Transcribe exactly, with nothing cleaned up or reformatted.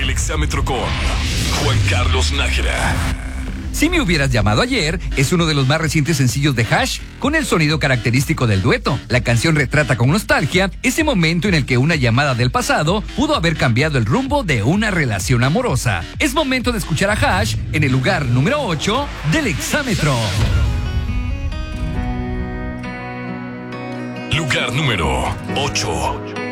El exámetro con Juan Carlos Nájera. Si me hubieras llamado ayer es uno de los más recientes sencillos de Hash, con el sonido característico del dueto. La canción retrata con nostalgia ese momento en el que una llamada del pasado pudo haber cambiado el rumbo de una relación amorosa. Es momento de escuchar a Hash en el lugar número ocho del exámetro. Lugar número ocho.